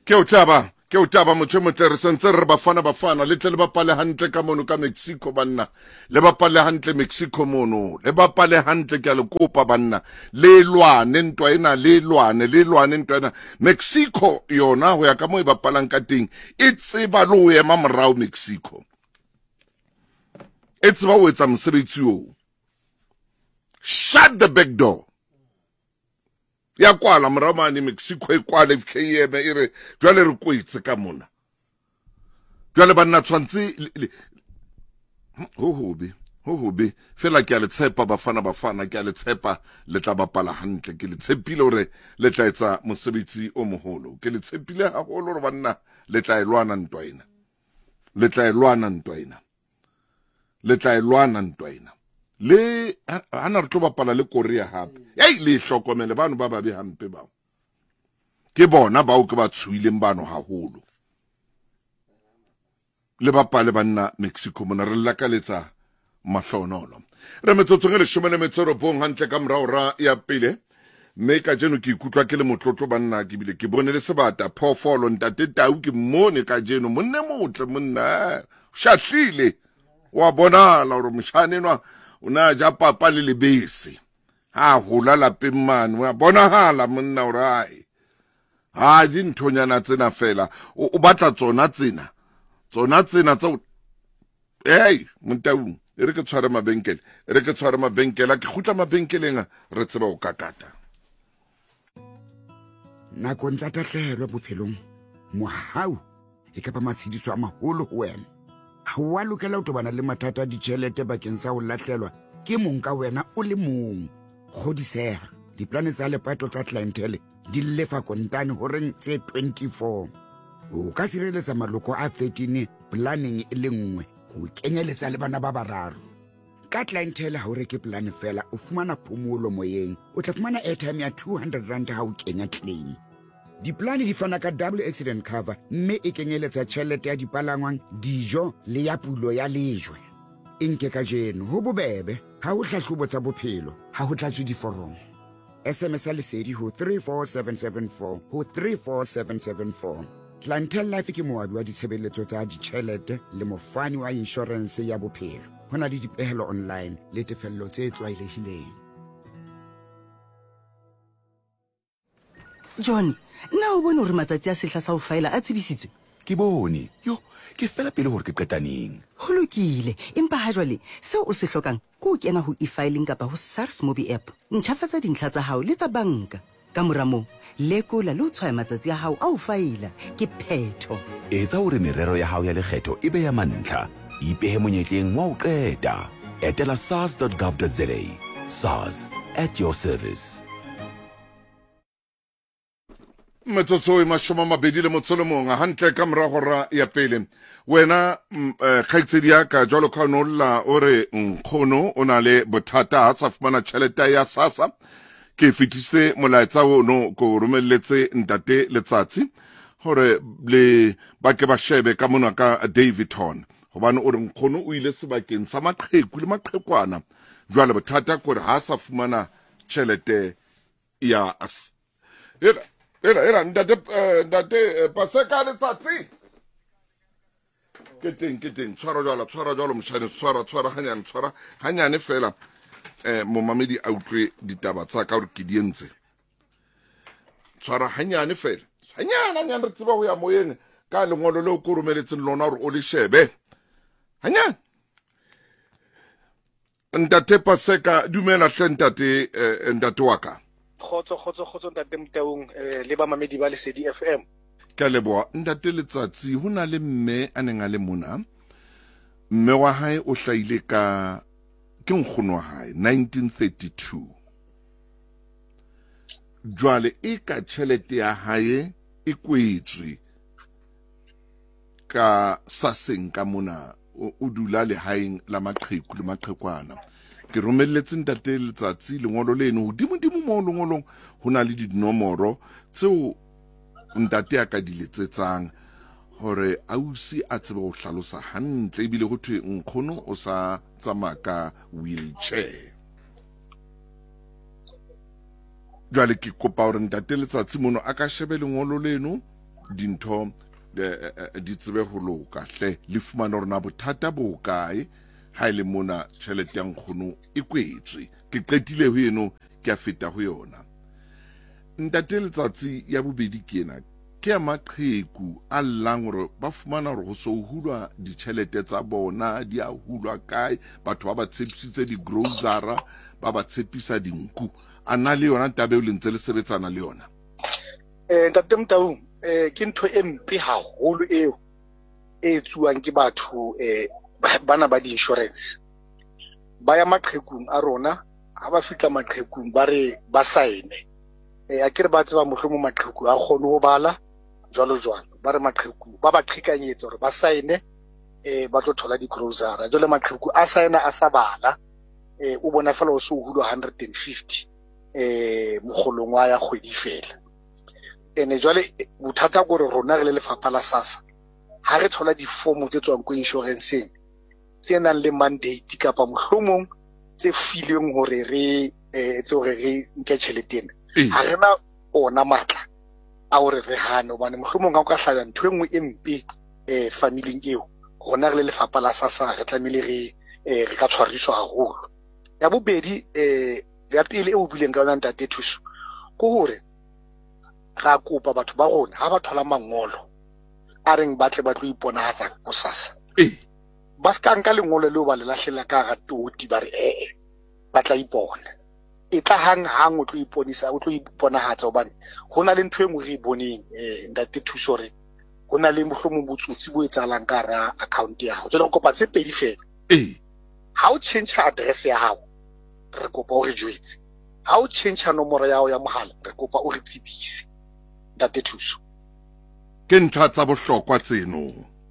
ke o taba motho motle re sentse re bafana le tle le bapale hantle ka mono ka Mexico banna le bapale hantle Mexico mono le bapale hantle ke a le kopa banna le lwane ntwa ena le lwane ntwa ena Mexico yona ho ya ka mo e bapalang ka teng e tseba lo ema morao Mexico e tseba ho etsa mosebetsi o shut the back door ya kwala moramane Mexico e kwala FKM ire jwale re kwetse ka mona jwale banna tshwantse ho hobe fela ke a le tshepa bafana ke a le tshepa le tla bapala hantle ke le tshepile hore le tla etsa mosebetsi o moholo ke le tshepile haholo hore banna le tla elwana ntwa ena le ana re tlo bapala le Korea hape le hlokomele bano ba babe hampe bao ke bona bao ke ba tshuileng bano haholo le bapale banna Mexico mona re lakaletsa mahlonolo re metsotsong le 19 hantle ka mraora ya pele mme ka jeno ke ikutlwa ke le motlotlo banna ke bile ke bone le sebata phofolo ntate Tau ke mmone ka jeno monne motle monna shahlile wa bonala hore mshanenwa una ja papa le lebese ha hola lapeng mane wa bonahala monna orai ha di nthonyana tsena fela o batla tsona tsena tsa Montau re ke tshware mabenkele ke khutla mabenkeleng re tseba o kakata nakong tsa tahlehelo bophelong mohau e ka ba matshidiso a maholo ho wena ha wa lokela ho tobana le mathata a ditjhelete bakeng sa ho lahlelwa ke mong ka wena o le mong kgodiseha diplane tsa lepato tsa clientele di lefa kontane horeng tse 24 o ka sireletsa maloko a 13 planning e le nngwe ho kenyeletsa le bana ba bararo ka clientele ha o reke plan fela o fumana phomolo moyeng o tla fumana airtime ya 200 rand ha o kenya claim diplane di fana ka double accident cover mme e kenyeletsa tjhelete ya dipalangwang dijo le ya pulo ya lejwe nke ka jeno ho bobebe ha ho hlahlobo tsa bophelo ha ho tlatswe diforomo SMS lesedi ho 34774 ho 34774 Clientele Life ke moabi wa ditshebeletso tsa ditjhelete le mofani wa insurance ya bophelo hona le dipehelo online le tefello tse tlwaelehileng John na o bone hore matsatsi a sehla sa ho faela a tsebisitswe ke bone ke fela pele hore ke qetaneng ho lokile empa ha jwale seo o se hlokang ke o kena ho e-filing kapa ho SARS Mobi app ntjhafatsa dintlha tsa hao le tsa banka ka mora moo lekola le ho tshwaya matsatsi a hao a ho faela ke phetho etsa hore merero ya hao ya lekgetho e be ya mantlha ipehe monyetleng wa ho qeta etela sars.gov.za SARS at your service metsotso e mashoma mabedi le motsolomong hantle ka moragora ya pele wena khaitsedi ya ka jwalo ka nolla ore nkgono o na le bothata a sa fumana tjhelete ya SASSA ke fitise molaetsa ono ko romelletse ntate Letsatsi hore le ba ke ba shebe ka mona ka Davidton hobane o re nkgono o ile sebakeng sa maqheku le maqhekwana jwale bothata gore ha sa fumana tjhelete ya era ntate Paseka Letsatsi ke teng tshwara jwalo moshane tshwara hanyane fela momamedi a utlwe ditaba tsa ka hore ke di entse tshwara hanyane fela hanyane re tseba ho ya moyeng ka lengolo le o ko romeletseng lona hore o le shebe hanyane ntate Paseka dumela hle ntate wa ka Khotso ntate Mtaung le ba mamedi ba Lesedi FM ka leboa ntate Letsatsi ho na le mme a neng a le mona mme wa hae o hlaile ka ke nkgono wa hae 1932 jwale e ka tjhelete ya hae e kwetswe ka saseng ka mona o dula le haeng la maqheku le maqhekwana ke romelletse ntate Letsatsi lengolo leno hodimo mo lengolong hona le dinomoro tseo ntate ya ka diletsetsang hore ausi a tsebe go hlalosa hantle ebile go thwe nkgono o sa tsamaya ka wheelchair jwale ke kopa hore ntate Letsatsi mono a ka shebe lengolo leno dintho di tsebe ho loka hle le fumana hore na bothata bo kae ha ile mona tjhelete ya nkgono e kwetswe ke qetile ho eno ke a feta ho yona. Ntate letsatsi ya bobedi ke ena ke ya maqheku a llang hore ba fumana hore ho so hulwa ditjhelete tsa bona di a hulwa kae, batho ba ba tshepisitse di-grocery ba ba tshepisa dinku. A na le yona tabe o le ntse le sebetsana le yona? Ntate Motaung, ke ntho e mpe haholo eo e etsuwang ke batho bana ba di-insurance. Ba ya maqhekung a rona, ha ba fitla maqhekung ba re ba saene. A ke re ba tseba mohlomong maqheku a kgone ho bala jwalo jwalo, ba re maqheku ba ba qhekanyetsa hore ba saene ba tlo thola di-grocery. Jwale maqheku a saena a sa bala, o bona fela o se o hulwa 150 mogolong wa ya kgwedi fela. Ene jwale bothata gore rona re le lefapha la SASSA ha re thola difomo tse tswang ko insurance-eng tse nang le mandate kapa mohlomong tse fileng hore re nke tjhelete ena, ha re na ona matla a hore re hane hobane mohlomong ha o ka hlaya ntho enngwe e mpe familing eo, rona re le lefapha la SASSA re tlamehile re ka tshwariswa haholo. Ya bobedi ya pele e o bileng ka yona Ntate Thuso ke hore ra kopa batho ba rona ha ba thola mangolo a reng batle ba tlo iponahatsa ko SASSA, ba ska nka lengolo leo ba le lahlela ka ga toti ba re ba tla ipona. E tla hang o tlo iponahatsa hobane ho na le ntho e nngwe re boneng Ntate Thuso re ho na le mohlomong botsotsi bo etsahalang ka ra account ya hao. Jwale re kopa tse pedi fela. Ha o change address ya hao re kopa o re jwetse, ha o change nomoro ya hao ya mohala re kopa o re tsebise Ntate Thuso. Ke ntho tsa bohlokwa tseno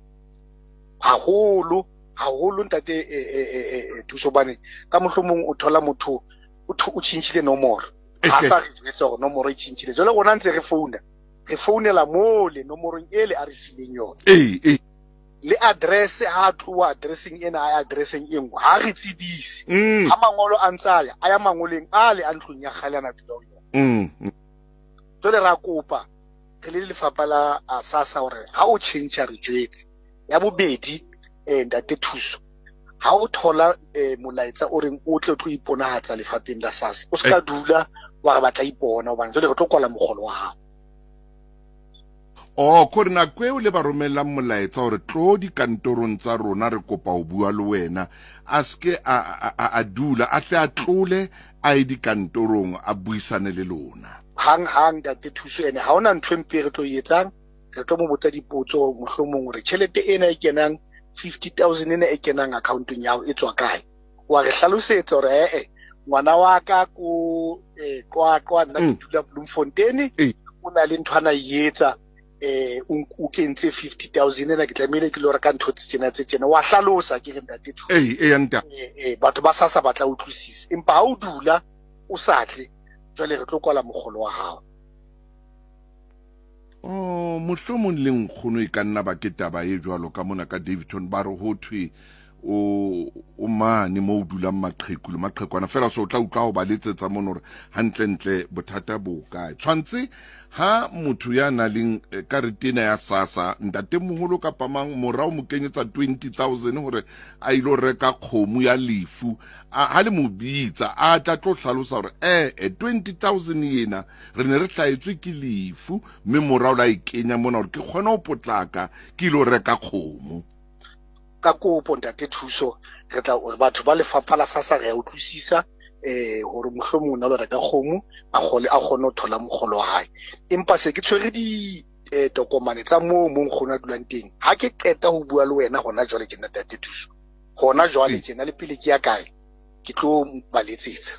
haholo Ntate Thuso bane ka mohlomong o thola motho o tshintshile nomoro ha sa re jwetsa hore nomoro e tshintshile. Jwale rona ntse re founela mole nomorong ele a re fileng yona le address ha tloa addressing ena a addressing e nngwe ha re tsebise. Ha mangolo a ntsaya a ya mangoleng a le a ntlong ya kgale ana dula ho yona. Jwale ra kopa re le lefapha la SASSA hore ha o change re jwetse. Ya bobedi Ntate Thuso, ha o thola molaetsa o reng o tle o tlo iponahatsa lefapheng la SASSA, o ska dula wa re batla ipona hobane jwale re tlo kwala mogolo wa hao. Kore nako eo le ba romelang molaetsa hore tlo dikantorong tsa rona re kopa ho bua le wena, a ske a dula a tle a tlole a ye dikantorong a buisane le lona. Hang Ntate Thuso, ene ha ona ntho empe re tlo etsang, re tlo mo botsa dipotso mohlomong hore tjhelete ena e kenang 50,000 ena e kenang accountong ya hao e tswa kae. Wa re hlalosetsa hore ngwana wa ka ko Qwaqwa nna ke dula Bloemfontein, o na le nthwana etsa o kentse 50,000 ena ke tlamehile ke lo reka ntho tse tjena wa hlalosa ke re Ntate Thuso. Batho ba SASSA ba tla utlwisisa, empa ha o dula o satle jwale re tlo kwala mogolo wa hao. Mohlomong le nkgono e ka nna ba ke taba e jwalo ka mona ka Daveyton ba re ho thwe o mane mo o dulang maqheku le maqhekwana fela so o tla utlwa ho ba letsetsa mona hore hantlentle bothata bo kae. Tshwantse ha motho ya na leng karetena ya SASSA, ntate moholo kapa mang morao mo kenyetsa 20,000 hore a ilo reka kgomo ya lefu, ha le mo bitsa a tla tlo hlalosa hore 20,000 yena re ne re hlaetswe ke lefu mme morao la ikenya mona hore ke kgona ho potlaka ke ilo reka kgomo. Ka kopo Ntate Thuso, re tla batho ba lefapha la SASSA re a utlwisisa hore mohlomong na lo reka kgomo a kgone ho thola mogolo wa hae. Empa se ke tshwere di tokomane tsa mo nkgono a dulang teng, ha ke qeta ho bua le wena hona jwale ke Ntate Thuso, hona jwale tjena le pele ke ya kae ke tlo ba letsetsa.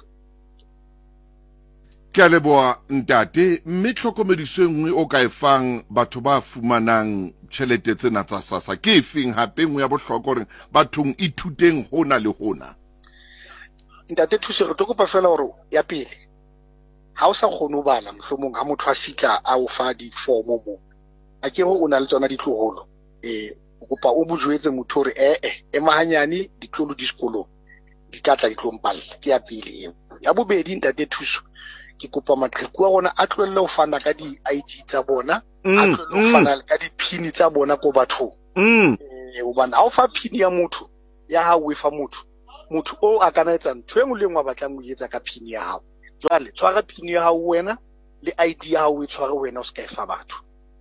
Ke a leboha ntate, mme tlhokomediso nngwe o ka e fang batho ba fumanang tjhelete tsena tsa SASSA ke efeng hape nngwe ya bohlokwa hore bathong ithuteng hona le hona? Ntate Thuso, re tlo kopa fela hore ya pele ha o sa kgone ho bala mohlomong ha motho a fitla a o fa difomo mo a ke re o na le tsona ditloholo, o kopa o bujwetse motho hore emahanyane ditlolo di sekolong di tla di tlo mpalla. Ke ya pele eo. Ya bobedi Ntate Thuso, ke kopa maqheku a rona a tlohelle ho fana ka di-ID tsa bona, a tlohelle ho fana ka di-pin tsa bona ko bathong. Hobane ha o fa pin ya motho ya hao, o fa motho o a kana etsa ntho e nngwe le nngwe a batlang ho etsa ka pin ya hao. Jwale tshwara pin ya hao wena le ID ya hao, e tshware wena, o ska e fa batho.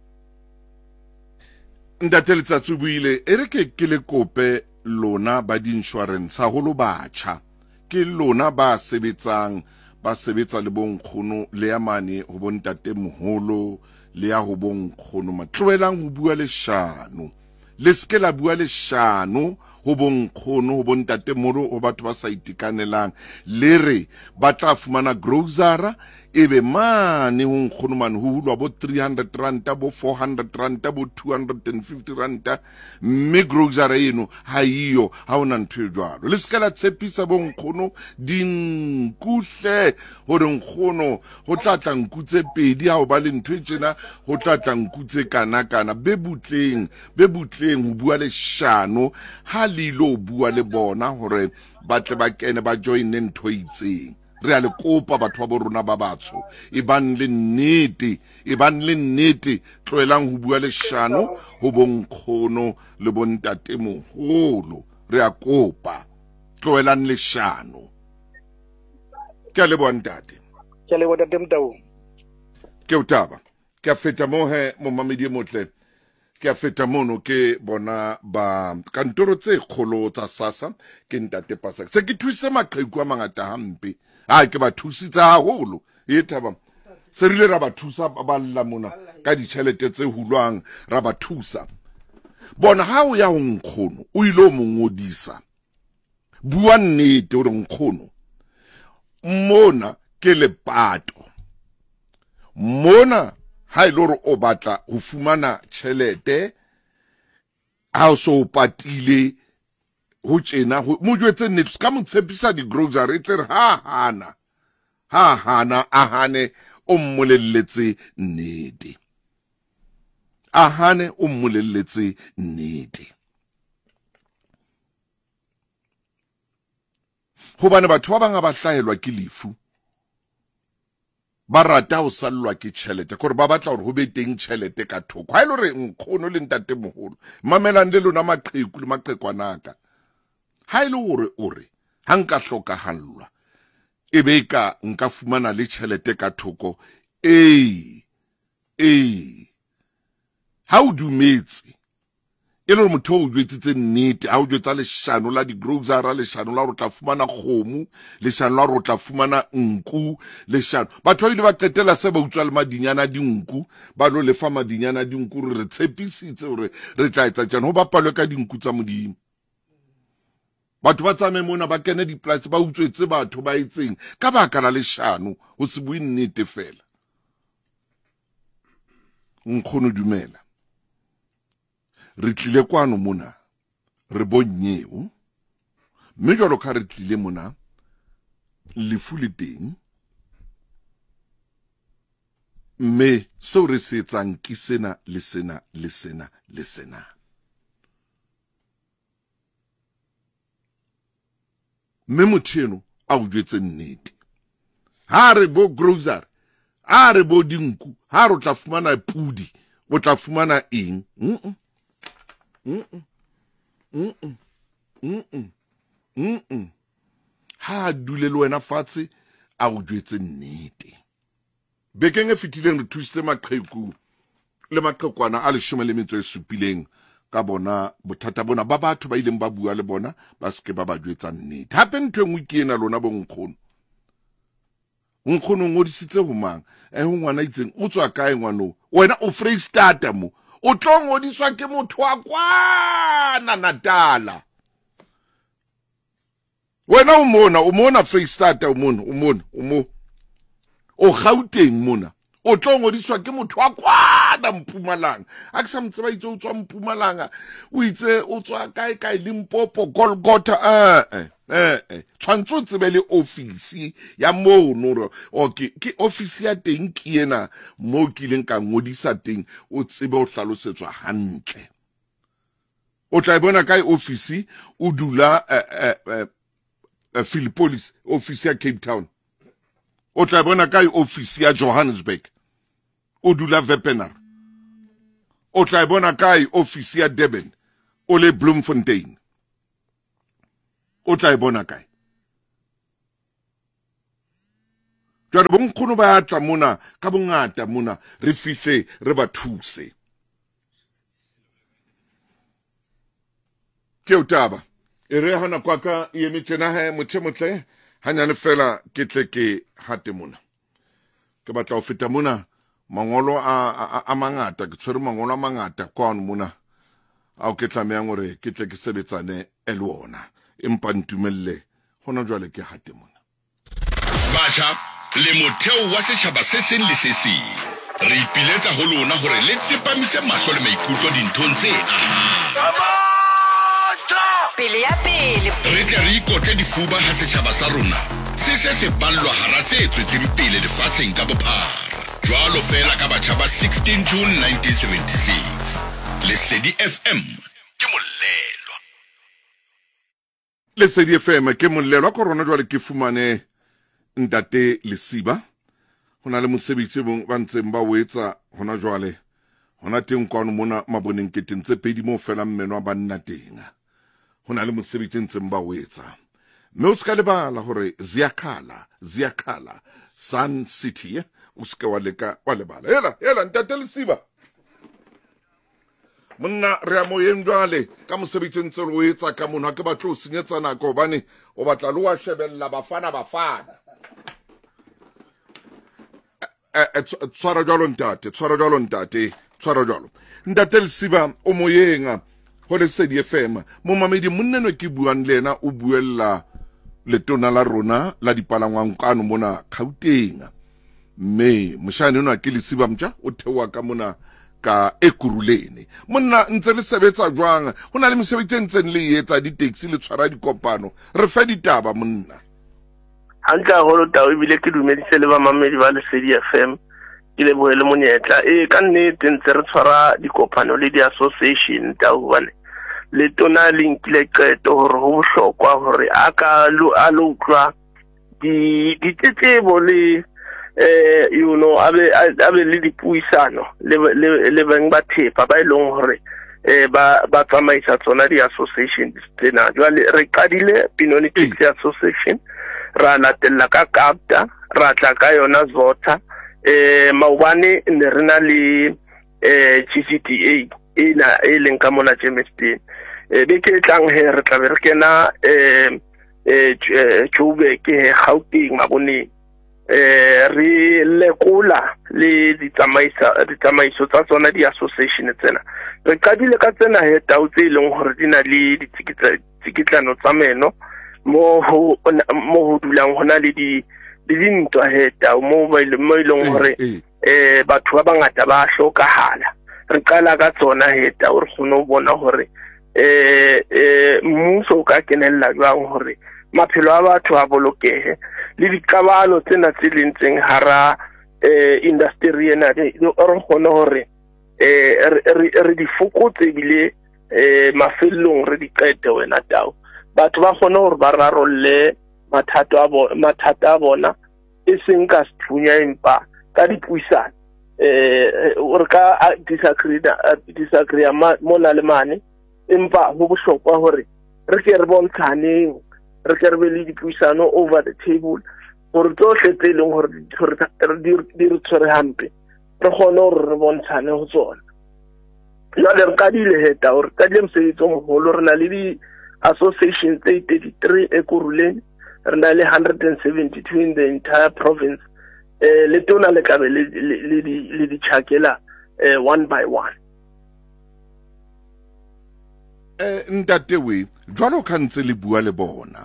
Ntate Letsatsi buile e re ke le kope lona ba di-insurance haholo batjha, ke lona ba sebetsa le bonkgono le ya mane ho bontate moholo le ya ho bonkgono, matloelang ho bua leshano, le ske la bua leshano ho bonkgono ho bontate moholo, ho batho ba sa itekanelang, le re ba tla fumana grocery ebe mane ho nkgono mane ho hulwa bo 300 ranta, bo 400 ranta, bo 250 ranta, mme grocery eno ha iyo, ha ona ntho e jwalo. Le ska la tshepisa bo nkgono dinkuhle hore nkgono ho tla tla nkutse pedi, ha o ba le ntho e tjena ho tla tla nkutse kana be butleng ho bua leshano, ha le lo bua le bona hore ba tle ba kene ba join ntho e itseng. Re a le kopa batho ba bo rona ba batsho, e ban le nnete tloelang ho bua leshano ho bonkgono le bontate moholo. Re a kopa tloelang leshano. Ke a leboha ntate. Ke a leboha ntate Mtaung. Ke utaba ke a feta mo he mo mamedi motle, ke a feta mono ke bona ba kantoro tse kgolo tsa SASSA ke ntate Pasaka. Se ke thuse maqheku a mangata hampe, ha ke ba thusitse haholo e thaba, se rile ra ba thusa ba lla mona ka ditšhelete tse hulwang, ra ba thusa. Bona ha o ya ho nkgono o ile mo ngodisa, bua nnete hore nkgono mona ke lepato, mona ha ile hore o batla ho fumana tjhelete ha o so patile ho tjena mo jwetse nnete, ska mo tshepisa di-grocery tle ha hana a hane o mmolelletse nnete, a hane o mmolelletse nnete. Hobane batho ba bang ba hlahelwa ke lefu, ba rata ho sallwa ke tjhelete, gore ba batla hore ho be teng tjhelete ka thoko. Ha ile hore nkgono le ntate moholo, mamelang le lona maqheku le maqhekwanaka, ha ile hore ha nka hlokahallwa ebe ka nka fumana le tjhelete ka thoko, ha o dumetse e le motho o jwetsitse nnete, ha o jwetsa leshano la di-grocery, leshano la hore o tla fumana kgomo, leshano la hore o tla fumana nku, leshano batho ba ile ba qetela se ba utswa le madinyana dinku, ba lo lefa madinyana dinku re tshepisitse hore re tla etsa tjena, ho bapalwe ka dinku tsa Modimo. Batho ba tsame mona ba kene di-plus ba utswetse batho ba etseng ka baka la leshano, ho se bue nnete fela. Nkgono dumela, re tlile kwano mona re bonnyeho, mme jwalo ka re tlile mona lefu le teng, mme seo re se etsang ke sena le sena. Mme motho eno a o jwetse nnete, ha re bo grocery, ha re bo dinku, ha re o tla fumana pudi, o tla fumana eng? Ha dule le wena fatshe a o jwetse nnete. Bekeng e fetileng re thusitse maqheku le maqhekwana a 17 ka bona bothata bona ba batho ba ileng ba bua le bona ba ske ba jwetsa nnete. Hape ntho engwe ke ena lona bo nkgono ngodisitse ho mang ho ngwana itseng o tswa kae ngwano, wena o Freystata mo o tlo ngodiswa ke motho wa kwana Natala, wena o mona Freystata, o Gauteng mona o tlo ngodiswa ke motho wa kwana Mpumalanga. A ke sa mtseba itse o tswa Mpumalanga, o itse o tswa kae Limpopo, Golgotha, tshwantse o tsebe le ofisi ya moo nore okay ke ofisi ya teng ke ena mo ke leng ka ngodisa teng, o tsebe o hlalosetswa hantle. O tla bona kae ofisi o dula Philippolis, ofisi ya Cape Town, o tla bona kae ofisi ya Johannesburg o dula Wepener, o tla bona kae ofisi ya Durban o le Bloemfontein, o tla bona kae. Jwale bonkgono ba tla mona ka bongata mona re fihle re ba thuse. Ke utaba e re hana kwa ka e emetšena he motle hanyane fela ke tle ke hate mona ke batla go feta mona mangolo a mangata ke tshwere mangolo a mangata kwa mona a ke tlameang gore ke tle ke sebetsane e le ona empa ntumelle gona jwale ke hate mona. Batjha le motheo wa setjhaba se seng le se seng re ipiletsa ho lona hore le tsepamise mahlo le maikutlo dinthong tse pele ya pele re tle re ikotle difuba ha setjhaba sa rona se ballwa hara tse tswetseng pele lefatsheng ka bophara jwalo fela ka batjha ba 16 June 1976 Lesedi FM ke molelwa. Lesedi FM ke molelwa ko rona jwale ke fumane Ntate Lesiba hona le mosebetsi ba ntseng ba wetsa hona jwale hona teng kwano mona maboneng keteng tse pedi mo fela mmeno ba nna teng hona le mosebetsi ntseng ba wetsa mme o ska lebala hore ziyakhala Sun City o ska wa lebala hela Ntate Lesiba monna re a moyeng jwale ka mosebetsi ntse re wetsa ka mona ke batlo o senyetsa nako bane o batla le wa shebella bafana tswara jalo ntate. Ntate Lesiba o moyenga ho Lesedi FM mo mamedi monneno ke buang le ena o buella letona la rona la dipalangwang kano mona Gauteng mme moshane ona ke Lesiba mtja o thewa ka mona ka Ekurhuleni monna ntse le sebetsa jwang hona le mesebetsi ntseng le etsa di-taxi le tshwara dikopano re fa ditaba monna. Hanka holo tao ebile ke dumedise le ba mamedi ba Lesedi FM ke le boele monyetla ka nnete ntse re tshwara dikopano le di-association tao bane le tona le nkile qeto hore ho bohlokwa hore a lo utlwa ditletlebo le abe le dipuisano le beng ba thepa ba ileng hore ba tsamaisa tsona di-association tsena jwale re qadile Benoni Taxi Association ra latella ka Kapta ra tla ka yona Zotha maobane ne re na le GCTA ena e leng ka mona Germiston be ke tlang he re tla be re kena Joburg ke Gauteng mabone re lekola le ditsamaiso tsa tsona di-association tsena re qadile ka tsena he tao tse leng hore di na le ditsikitlano tsa meno mo ho dulang hona le dintwa he tao mo ileng hore batho ba bangata ba hlokahala re qala ka tsona he tao re kgone ho bona hore mmuso o ka kenella jwang hore maphelo a batho a bolokehe le diqabalo tsena tse lentseng hara industry ena re kgone hore re di fokotse bile mafellong re di qete wena tao batho ba kgone hore ba rarolle mathata a bona e seng ka sethunya empa ka dipuisano o ka disagree mona le mane empa ho bohlokwa hore re ke re bontshaneng re ke re be le dipuisano over the table gore tsohle tse leng hore di re tshwere hampe re kgone hore re bontshane ho tsona jwale re qadile heta hore qadile mosebetsi o moholo re na le di-association tse 33 Ekurhuleni re na le 172 in the entire province le tona le ka be le di tjhakela one by one. Ntate we jwalo ka ntse le bua le bona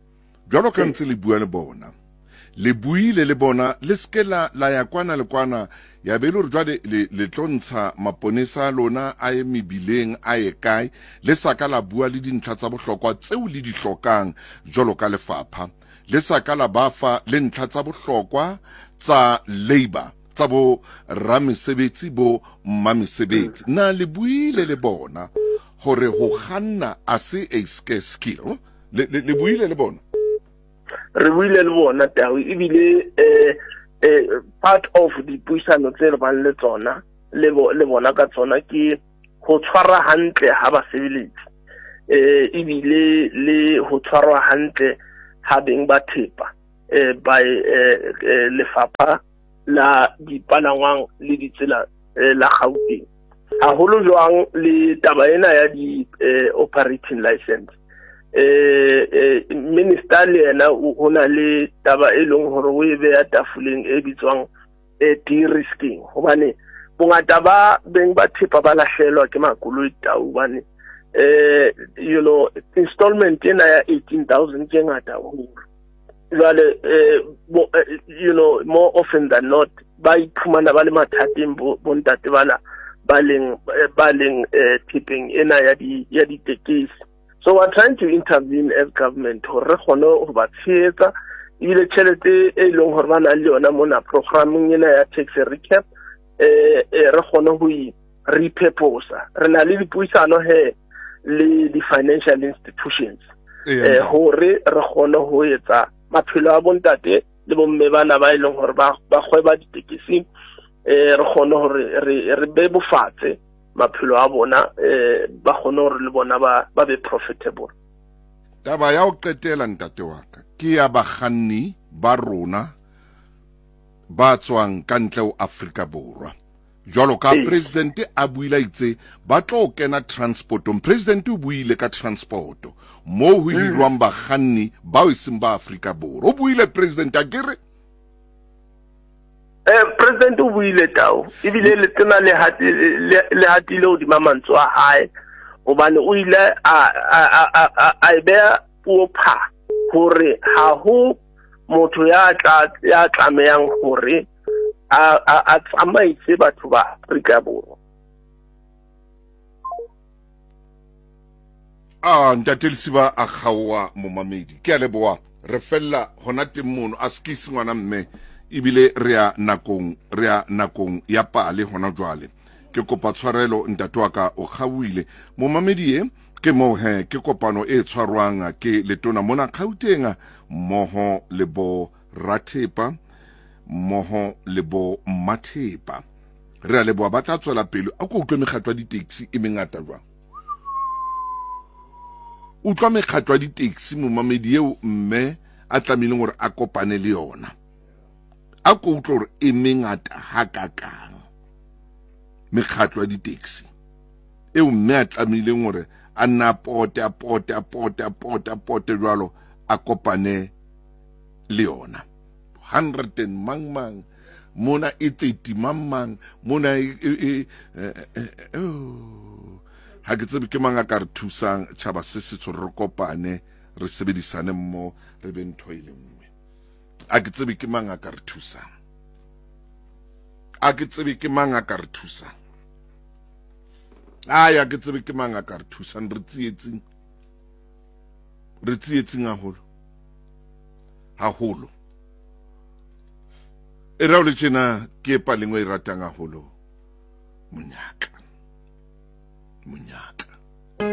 le buile le bona le skela la ya kwana le kwana ya be le jwale le tlontsha maponesa lona a e mebileng a e kae le saka la bua le dintlha tsa bohlokwa tseo le di hlokang jwalo ka lefapha le saka la bafa le ntlha tsa bohlokwa tsa labor tsa bo ramesebetsi bo mmamesebetsi na le buile le bona hore ho kganna a se a skill le buile le bona re buile le bona tao ebile part of the puisano tse re bang le tsona le bona ka tsona ke ho tshwara hantle ha basebeletsi ebile le ho tshwarwa hantle ha beng ba thepa by lefapha la dipalangwang le ditsela la Gauteng haholo jwang le taba ena ya di operating license minister le yena o na le taba e leng hore o e beya tafoleng e bitswang de-risking hobane bongata ba beng ba thepa ba lahlelwa ke makoloi tao hobane you know installment ena ya 18,000 ke ngata haholo jwale you know more often than not ba iphumana ba le mathateng bontate bana ba leng tipping ena ya di tekesi. So we're trying to intervene as government hore re kgone ho ba tshehetsa ile tšhelete e leng hore bana le yona mona programming ena ya tax recap re kgone ho I repurpose re na le dipuisano he le di financial institutions hore re kgone ho etsa maphelo a bontate le bomme bana ba ileng hore ba kgweba ditekesi re kgone hore re be bofatse maphelo a bona ba kgone hore le bona ba be profitable. Taba ya o qetela ntate wa ka ke ya bakganni ba rona ba tswang ka ntle ho Afrika Borwa jwalo ka president a buile itse ba tlo kena transportong president o buile ka transporto mo ho hirwang bakganni ba o seng ba Afrika Borwa o buile president a kere president o buile tao ebile le tsena le hatile ho dimamantso a hae hobane o ile a beya puo pha hore ha ho motho ya tlamehang hore a tsamaise batho ba Afrika Borwa. Ntate Lesiba a kgaoha momamedi ke a leboa re fella hona temono a skisi ngwana mme ibile re ya nakong ya pale hona jwale ke kopa tshwarelo ntate wa ka o kgauile momamedi ke mo ke kopano e tshwarwang ke letona mona Gauteng moho le bo Rathepa moho le bo Mathepa re a leboa ba tla tswela pele a ko utlwe mekgatlo di taxi e mengata jwang utlwa mekgatlo di taxi momamedi mme a tlamile gore a kopane le yona a ko utlwa gore e mengata ha kakang mekgatlo di taxi mme a tlamile gore a nna pote jwalo a kopane le yona 100 mang mona e 30 mang mona ha ke tsebe ke mang a ka re thusang tšhaba se setso re kopane re sebedisane mmo re be ntho ile nngwe a ke tsebe ke mang a ka re thusang a ke tsebe ke mang a ka re thusang ya ke tsebe ke mang a ka re thusang re tsietsing haholo e ra le tjena ke palengwe e ratang haholo monyaka